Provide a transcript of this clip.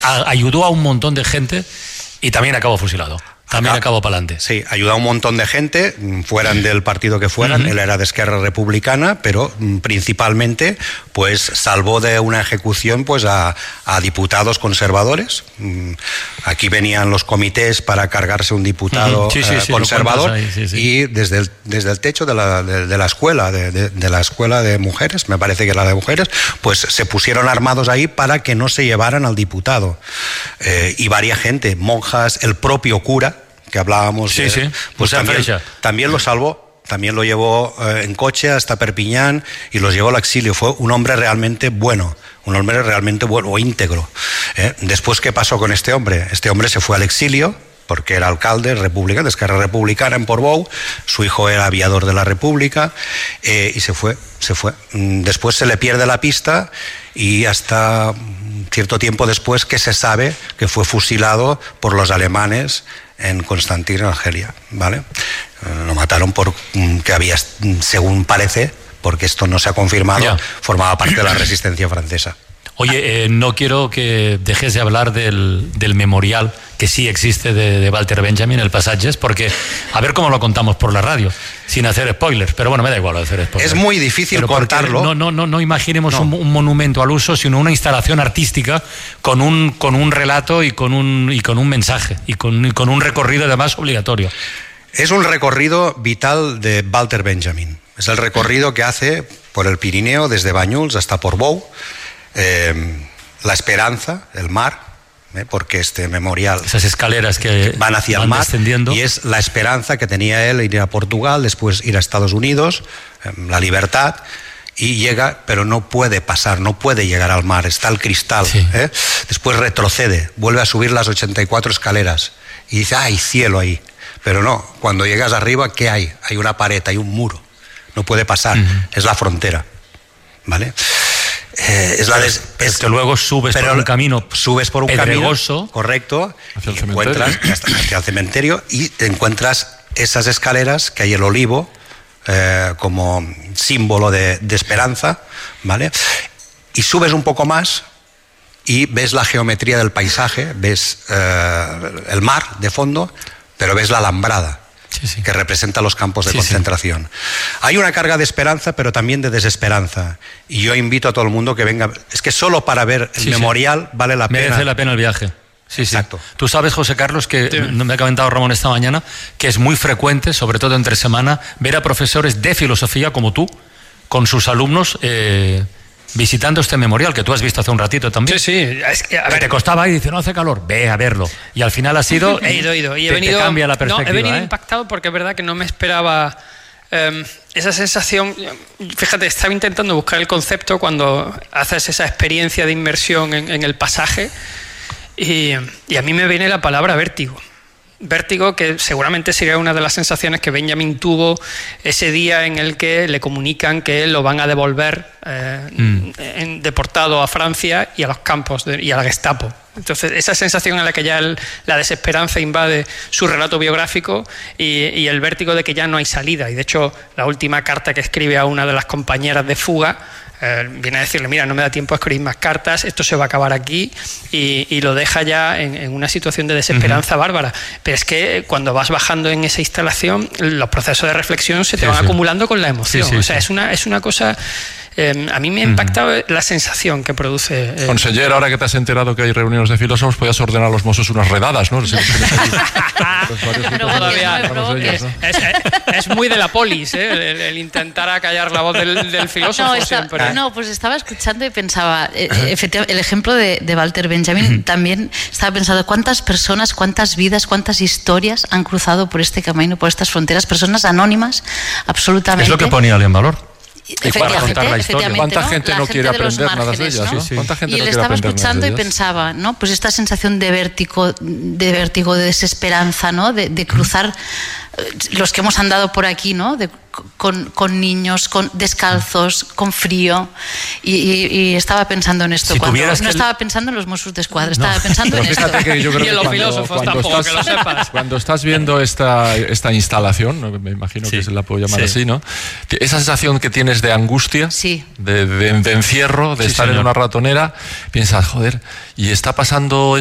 ayudó a un montón de gente y también acabó fusilado. También acabó para adelante. Sí, ayudó a un montón de gente, fueran del partido que fueran. Él era de Esquerra Republicana, pero principalmente pues salvó de una ejecución pues a diputados conservadores. Aquí venían los comités para cargarse un diputado conservador y desde el techo de la escuela, de la escuela de mujeres, me parece que era de mujeres, pues se pusieron armados ahí para que no se llevaran al diputado. Y varia gente, monjas, el propio cura, que hablábamos, pues también lo salvó, también lo llevó en coche hasta Perpiñán y los llevó al exilio. Fue un hombre realmente bueno, íntegro. Después, ¿qué pasó con este hombre? Este hombre se fue al exilio porque era alcalde republicano, de Esquerra Republicana en Portbou, su hijo era aviador de la República y se fue. Después se le pierde la pista y hasta cierto tiempo después que se sabe que fue fusilado por los alemanes en Constantin, Argelia, ¿vale? Lo mataron porque había, según parece, porque esto no se ha confirmado, formaba parte de la resistencia francesa. Oye, no quiero que dejes de hablar del memorial que sí existe de Walter Benjamin, el Passatges, porque a ver cómo lo contamos por la radio, sin hacer spoilers, pero bueno, me da igual hacer spoilers. Es muy difícil contarlo. No imaginemos un monumento al uso, sino una instalación artística con un relato y con un mensaje y con un recorrido además obligatorio. Es un recorrido vital de Walter Benjamin. Es el recorrido que hace por el Pirineo desde Banyuls hasta Portbou. La esperanza, el mar, porque este memorial, esas escaleras que van hacia el mar descendiendo, y es la esperanza que tenía él, ir a Portugal, después ir a Estados Unidos, la libertad, y llega, pero no puede pasar, no puede llegar al mar, está el cristal, después retrocede, vuelve a subir las 84 escaleras y dice, hay cielo ahí, pero no, cuando llegas arriba, ¿qué hay? Hay una pared, hay un muro, no puede pasar, es la frontera, ¿vale? Que luego subes por un camino pedregoso, correcto, y encuentras hacia el cementerio y te encuentras esas escaleras que hay el olivo como símbolo de esperanza, ¿vale? Y subes un poco más y ves la geometría del paisaje, ves el mar de fondo, pero ves la alambrada. Que representa los campos de concentración. Hay una carga de esperanza, pero también de desesperanza. Y yo invito a todo el mundo que venga. Es que solo para ver el memorial vale la pena. Merece la pena el viaje. Exacto. Tú sabes, José Carlos, que me ha comentado Ramón esta mañana, que es muy frecuente, sobre todo entre semana, ver a profesores de filosofía como tú, con sus alumnos visitando este memorial que tú has visto hace un ratito también. Es que, a ver, te costaba y dice, no hace calor, ve a verlo. Y al final ha sido... He ido. Y te cambia la perspectiva. He venido impactado porque es verdad que no me esperaba esa sensación. Fíjate, estaba intentando buscar el concepto cuando haces esa experiencia de inmersión en el pasaje y a mí me viene la palabra vértigo. Vértigo, que seguramente sería una de las sensaciones que Benjamin tuvo ese día en el que le comunican que lo van a devolver deportado a Francia y a los campos y a la Gestapo. Entonces, esa sensación en la que ya la desesperanza invade su relato biográfico y el vértigo de que ya no hay salida. Y de hecho, la última carta que escribe a una de las compañeras de fuga viene a decirle, mira, no me da tiempo a escribir más cartas, esto se va a acabar aquí, y lo deja ya en una situación de desesperanza bárbara. Pero es que cuando vas bajando en esa instalación, los procesos de reflexión se te van acumulando con la emoción. O sea, es una cosa... a mí me ha impactado la sensación que produce. Conseller, ahora que te has enterado que hay reuniones de filósofos, podías ordenar a los mozos unas redadas, ¿no? Es muy de la polis, el intentar acallar la voz del filósofo siempre. No, pues estaba escuchando y pensaba, efectivamente, el ejemplo de Walter Benjamin, también estaba pensando cuántas personas, cuántas vidas, cuántas historias han cruzado por este camino, por estas fronteras, personas anónimas, absolutamente. Es lo que ponía en valor. Efectivamente, ¿cuánta gente no quiere aprender nada de ellas? ¿no? ¿Cuánta gente y él estaba escuchando y pensaba, ¿no? Pues esta sensación de vértigo, de desesperanza, ¿no? De cruzar, los que hemos andado por aquí, ¿no? con niños, descalzos, con frío, y estaba pensando en esto. No estaba pensando en los Mossos d'Esquadra, estaba pensando en esto. Que yo creo y en los filósofos tampoco, que lo sepas. Cuando estás viendo esta instalación, ¿no? Me imagino que se la puedo llamar así, ¿no? Esa sensación que tienes de angustia, de encierro, de estar en una ratonera, piensas, joder, y está pasando